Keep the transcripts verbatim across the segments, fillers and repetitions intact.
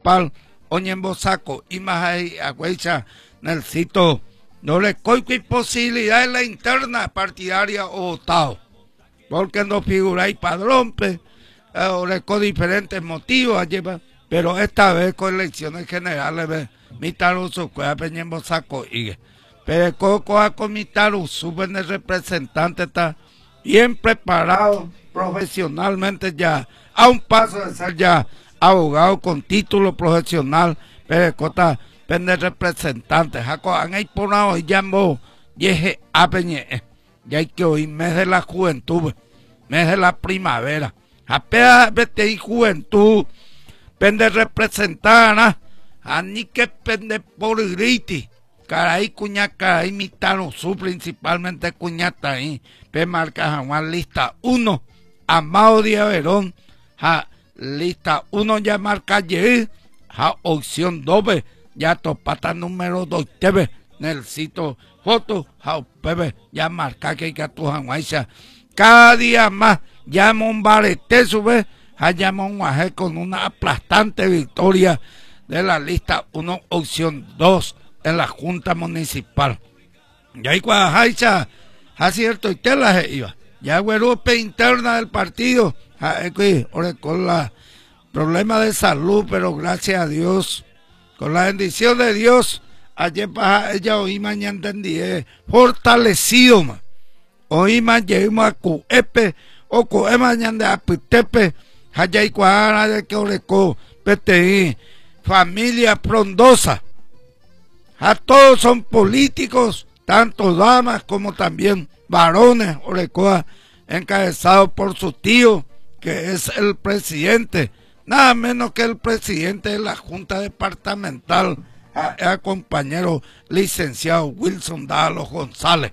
municipal Oñembosaco y Majay Agüecha Nelsito no le coico y posibilidad en la interna partidaria o votado porque no figura y padrón pe, eh, o le con diferentes motivos allí, pero esta vez con elecciones generales ve mitaru su cueva Peñembosaco y pero coco a comitaru suben el representante está bien preparado profesionalmente ya, a un paso de ser ya abogado con título profesional, pero cota pende representante, jaco han ahí por hoy llamó yeje apeñe, ya hay que oír mes de la juventud, mes de la primavera, apenas vete y juventud, pende representar, a ni que pende por griti. Caray, cuña, caray, mitano, su principalmente cuñata ahí, pe marca Juan lista uno, Amado Díaz Verón, ja, lista uno ya marca Y, ja, opción doble, ya topata número dos, tebe, Nelsito, foto, ja, pebe, ya marca que hay que tu Juanaiza, cada día más, ya Monbarete sube, ja, ya Monguaje con una aplastante victoria de la lista uno, opción dos, en la Junta Municipal. Y ahí Guajaicha, ha cierto, y te la iba. Ya Guerupe interna del partido, con la problema de salud, pero gracias a Dios, con la bendición de Dios, ayer para ella hoy mañana entendí, fortalecido, ma. Hoy mañana llegamos a Cuepe, o Cuepe mañana de Apitepe, allá y Guajara de que oreco, P T I, familia frondosa. A todos son políticos, tanto damas como también varones, Orecoa, encabezados por su tío, que es el presidente, nada menos que el presidente de la Junta Departamental, el compañero licenciado Wilson Dalo González.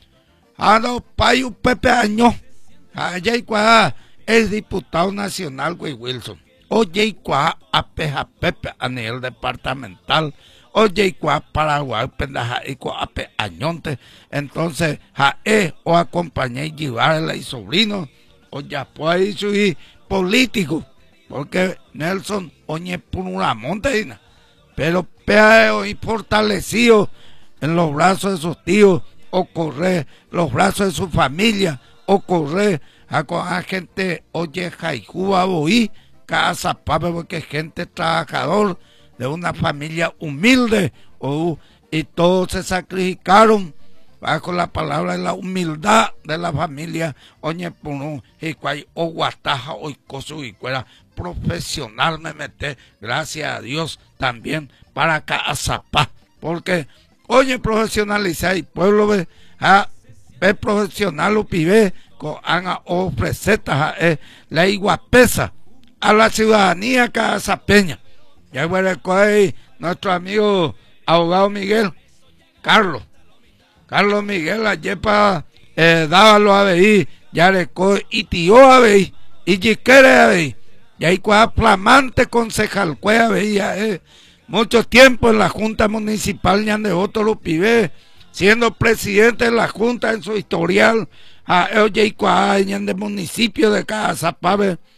A los Payu Pepe Año, allá y cuá, es diputado nacional, güey Wilson. Oye y cuá, a Peja Pepe a nivel departamental. Oye, y cua Paraguay, pendaja, y cua ape añonte, entonces, jae, o acompañé y llevarla y sobrino, o ya puede ir político, porque Nelson, oñe por una montaña, pero peo y fortalecido en los brazos de sus tíos, o correr los brazos de su familia, o correr a con a gente, oye, jaijuba, boí, casa, pape, porque es gente trabajador, de una familia humilde, oh, y todos se sacrificaron bajo la palabra de la humildad de la familia Oñepunú, y cuay o guataja o cosu y cuera profesional me mete, gracias a Dios también para Caazapá, porque oye profesionalizar y pueblo ve a ve profesional o pibe con ana ofrecetas eh, la iguapesa a la ciudadanía caazapeña. Ya bueno, nuestro amigo abogado Miguel, Carlos, Carlos Miguel, ayer para eh, dábalo a ver, ya le y tío a ver, y chiquere a ver, y ahí cuá flamante concejal, cuá veía, eh, mucho tiempo en la Junta Municipal, ya de otro lo pibe, siendo presidente de la Junta en su historial, a oye y cuá, ya de municipio de Caazapá,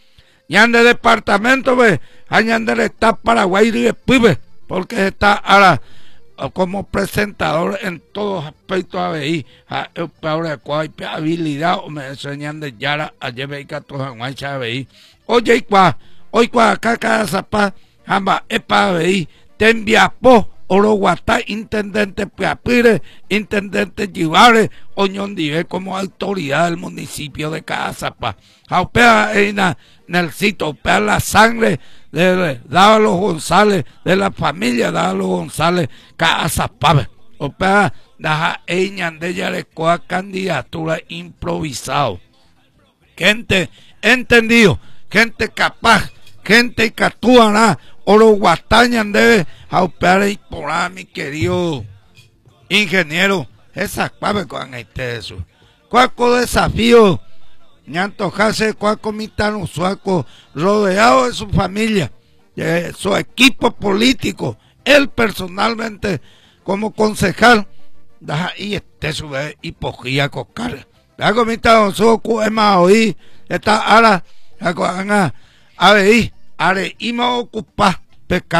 ñan de departamento, ve, ñan del estado Paraguay y después, porque está ahora como presentador en todos aspectos a ver, ahora cuál habilidad, o me enseñan de Yara, a llevar a todos a ver, oye, y cuá, hoy cuá, acá cada zapá, jamba, es para ver, te enviapó, Oroguatá, intendente Piapire, intendente Yivare, Oñón Dive como autoridad del municipio de Caazapá. Aupea en Nelsito, opea la sangre de Dávalo González, de la familia Dávalo González, Caazapá. Opea daja eñan de Yarecoa candidatura improvisado. Gente entendido, gente capaz, gente que actúa, Oro Guatañan debe aupear y por ahí, mi querido ingeniero, esa clave con este eso. Cuaco desafío, ñantojase, cuaco mitano, suaco, rodeado de su familia, de su equipo político, él personalmente como concejal, da y este sube hipogía cocar. La comita su cuema hoy, está ahora, a ver, are ima ocupar.